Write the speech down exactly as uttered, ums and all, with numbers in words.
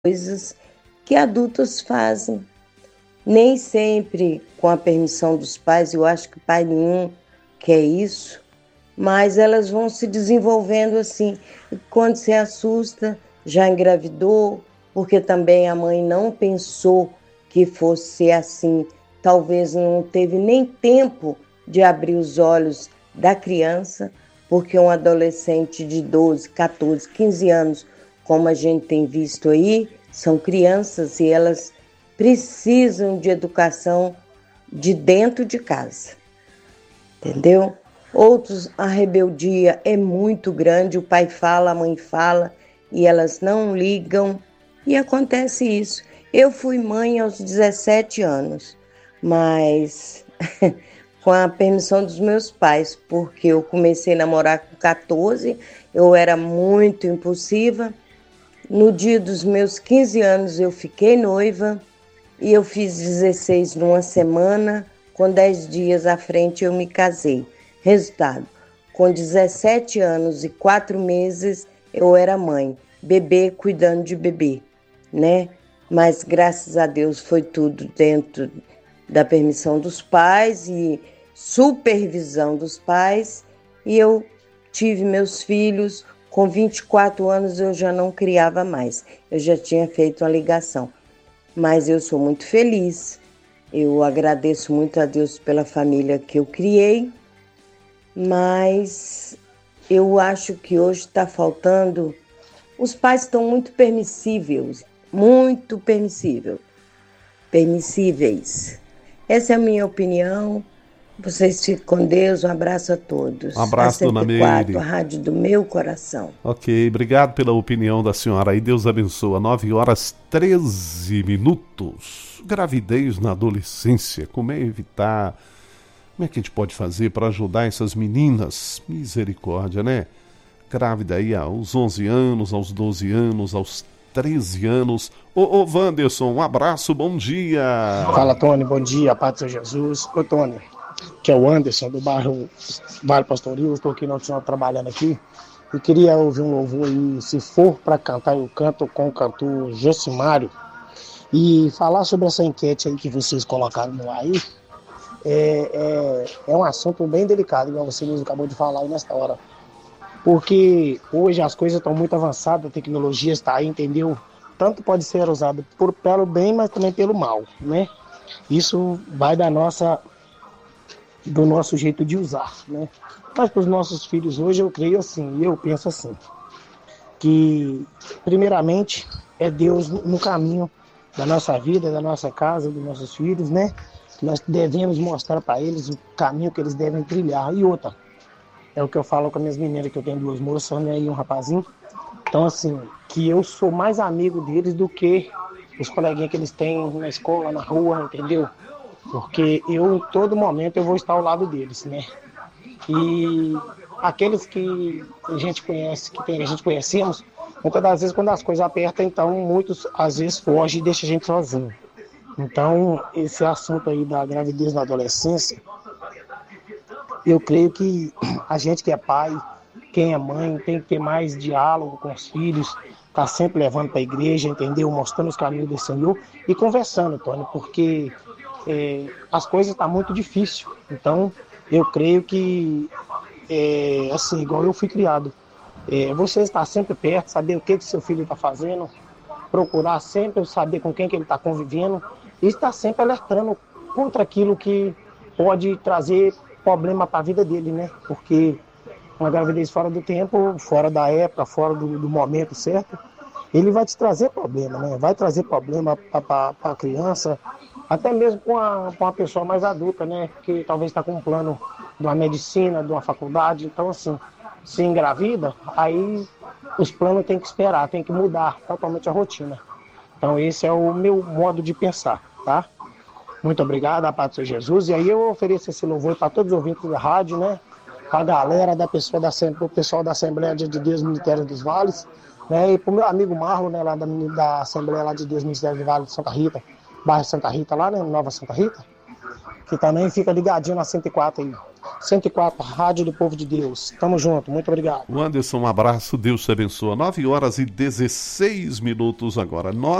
coisas que adultos fazem. Nem sempre com a permissão dos pais, eu acho que pai nenhum quer isso, mas elas vão se desenvolvendo assim. E quando se assusta, já engravidou, porque também a mãe não pensou que fosse ser assim. Talvez não teve nem tempo de abrir os olhos da criança, porque um adolescente de doze, catorze, quinze anos, como a gente tem visto aí, são crianças e elas precisam de educação de dentro de casa, entendeu? Outros, a rebeldia é muito grande, o pai fala, a mãe fala, e elas não ligam, e acontece isso. Eu fui mãe aos dezessete anos, mas com a permissão dos meus pais, porque eu comecei a namorar com catorze, eu era muito impulsiva. No dia dos meus quinze anos eu fiquei noiva, e eu fiz dezesseis numa semana, com dez dias à frente eu me casei. Resultado, com dezessete anos e quatro meses eu era mãe, bebê cuidando de bebê, né? Mas graças a Deus foi tudo dentro da permissão dos pais e supervisão dos pais, e eu tive meus filhos. Com vinte e quatro anos eu já não criava mais, eu já tinha feito uma ligação. Mas eu sou muito feliz, eu agradeço muito a Deus pela família que eu criei, mas eu acho que hoje está faltando, os pais estão muito permissíveis, muito permissível, permissíveis. Essa é a minha opinião. Vocês fiquem com Deus, um abraço a todos. Um abraço, dona Meire. A rádio do meu coração. Ok, obrigado pela opinião da senhora aí, Deus abençoa. nove horas treze minutos. Gravidez na adolescência, como é evitar? Como é que a gente pode fazer para ajudar essas meninas? Misericórdia, né? Grávida aí aos onze anos, aos doze anos, aos treze anos. Ô, ô Wanderson, um abraço, bom dia. Fala, Tony, bom dia, Paz do Senhor Jesus. Ô, Tony, que é o Anderson, do bairro Vale Pastoril, estou aqui no Senhor trabalhando aqui, e queria ouvir um louvor aí, se for para cantar, eu canto com o cantor Josimário, e falar sobre essa enquete aí que vocês colocaram no ar aí, é, é, é um assunto bem delicado, igual você mesmo acabou de falar aí nesta hora, porque hoje as coisas estão muito avançadas, a tecnologia está aí, entendeu? Tanto pode ser usado por, pelo bem, mas também pelo mal, né? Isso vai da nossa... do nosso jeito de usar, né? Mas para os nossos filhos hoje, eu creio assim, e eu penso assim, que primeiramente é Deus no caminho da nossa vida, da nossa casa, dos nossos filhos, né? Nós devemos mostrar para eles o caminho que eles devem trilhar. E outra, é o que eu falo com as minhas meninas, que eu tenho duas moças, né, e um rapazinho. Então assim, que eu sou mais amigo deles do que os coleguinhas que eles têm na escola, na rua, entendeu? Porque eu, em todo momento, eu vou estar ao lado deles, né? E aqueles que a gente conhece, que tem, a gente conhecemos, muitas das vezes, quando as coisas apertam, então, muitos, às vezes, fogem e deixam a gente sozinho. Então, esse assunto aí da gravidez na adolescência, eu creio que a gente que é pai, quem é mãe, tem que ter mais diálogo com os filhos, tá sempre levando para a igreja, entendeu? Mostrando os caminhos do Senhor e conversando, Tony, porque... É, as coisas estão tá muito difíceis, então eu creio que é, assim, igual eu fui criado, é, você estar sempre perto, saber o que que seu filho está fazendo, procurar sempre saber com quem que ele está convivendo e estar sempre alertando contra aquilo que pode trazer problema para a vida dele, né? Porque uma gravidez fora do tempo, fora da época, fora do, do momento certo, ele vai te trazer problema, né? Vai trazer problema para a criança, até mesmo com a, com a pessoa mais adulta, né? Que talvez está com um plano de uma medicina, de uma faculdade. Então, assim, se engravida, aí os planos têm que esperar, tem que mudar totalmente a rotina. Então, esse é o meu modo de pensar, tá? Muito obrigado, a paz do Senhor Jesus. E aí eu ofereço esse louvor para todos os ouvintes da rádio, né? Para a galera, da pessoa da, o pessoal da Assembleia de Deus Ministério dos Vales, né? E para o meu amigo Marlon, né? Lá da, da Assembleia lá de Deus Ministério dos Vales de Santa Rita, bairro Santa Rita lá, né? Nova Santa Rita. que também fica ligadinho na cento e quatro aí. cento e quatro, Rádio do Povo de Deus. Tamo junto, muito obrigado. O Anderson, um abraço, Deus te abençoa. nove horas e dezesseis minutos agora.